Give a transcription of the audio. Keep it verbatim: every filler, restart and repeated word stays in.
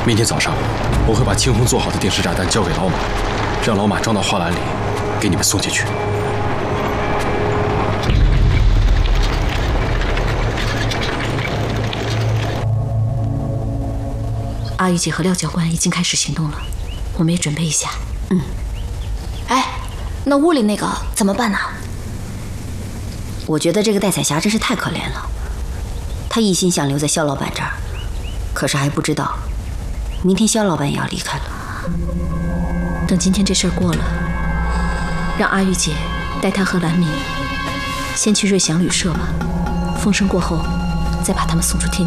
明天早上我会把清风做好的定时炸弹交给老马，让老马装到花篮里，给你们送进去。 阿玉姐和廖教官已经开始行动了，我们也准备一下。 嗯。哎，那屋里那个怎么办呢？我觉得这个戴彩霞真是太可怜了，她一心想留在肖老板这儿，可是还不知道，明天肖老板也要离开了。 等今天这事儿过了，让阿玉姐带她和兰敏先去瑞祥旅社吧。风声过后，再把他们送出天。